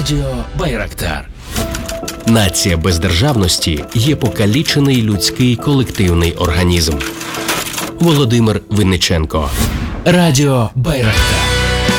Радіо Байрактар. Нація без державності є покалічений людський колективний організм. Володимир Винниченко. Радіо Байрактар.